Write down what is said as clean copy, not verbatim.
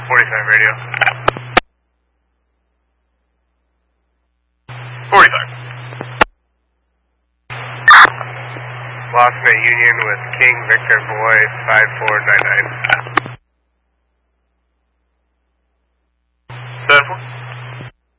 45 radio. 45. Lost Net Union with King Victor Boy 5499.